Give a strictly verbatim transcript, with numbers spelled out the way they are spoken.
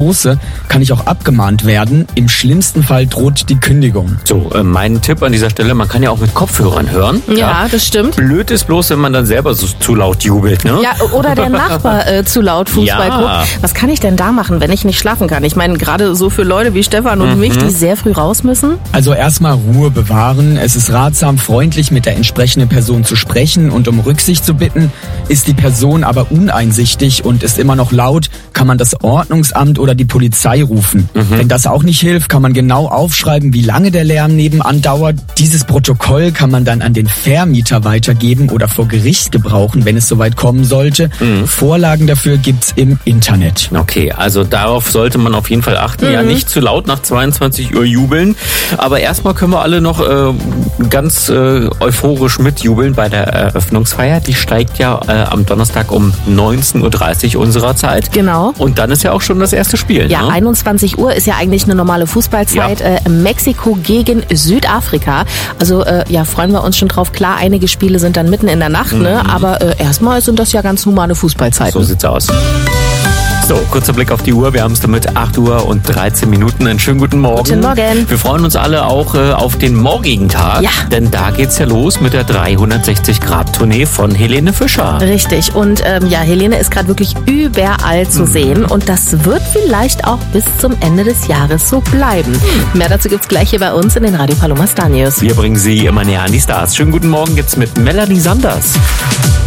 stoße, kann ich auch abgemahnt werden. Im schlimmsten Fall droht die Kündigung. So, äh, mein Tipp an dieser Stelle, man kann ja auch mit Kopfhörern hören. Ja, ja, das stimmt. Blöd ist bloß, wenn man dann selber so zu laut jubelt, ne? Ja, oder der Nachbar äh, zu laut Fußball ja. guckt. Was kann ich denn da machen, wenn ich nicht schlafen kann? Ich meine, gerade so für Leute wie Stefan und mhm. mich, die sehr früh raus müssen. Also erstmal Ruhe bewahren. Es ist ratsam, freundlich mit der entsprechenden Person zu sprechen und um Rücksicht zu bitten. Ist die Person aber uneinsichtig und ist immer noch laut, kann man das Ordnungsamt oder die Polizei rufen. Mhm. Wenn das auch nicht hilft, kann man genau aufschreiben, wie lange der Lärm nebenan dauert. Dieses Protokoll kann man dann an den Vermieter weitergeben oder vor Gericht gebrauchen, wenn es soweit kommen sollte. Mhm. Vorlagen dafür gibt's im Internet. Okay, also darauf sollte man auf jeden Fall achten. Mhm. Ja, nicht zu laut nach zweiundzwanzig Uhr jubeln. Aber erstmal können wir alle noch äh, ganz äh, euphorisch mitjubeln bei der Eröffnungsfeier. Die steigt ja äh, am Donnerstag um neunzehn Uhr dreißig unserer Zeit. Genau. Und dann ist ja auch schon das erste Spiel. Ja, ne? einundzwanzig Uhr ist ja eigentlich eine normale Fußballzeit. Ja. Äh, Mexiko gegen Südafrika. Also äh, ja, freuen wir uns schon drauf. Klar, einige Spiele sind dann mitten in der Nacht, mhm. ne? Aber äh, erstmal sind das ja ganz humane Fußballzeiten. So sieht's aus. So, kurzer Blick auf die Uhr. Wir haben es damit acht Uhr und dreizehn Minuten. Einen schönen guten Morgen. Guten Morgen. Wir freuen uns alle auch äh, auf den morgigen Tag. Ja. Denn da geht's ja los mit der dreihundertsechzig Grad Tournee von Helene Fischer. Richtig. Und ähm, ja, Helene ist gerade wirklich überall zu mhm. sehen. Und das wird vielleicht auch bis zum Ende des Jahres so bleiben. Mhm. Mehr dazu gibt's gleich hier bei uns in den Radio Paloma Star News. Wir bringen Sie immer näher an die Stars. Schönen guten Morgen jetzt mit Melanie Sanders.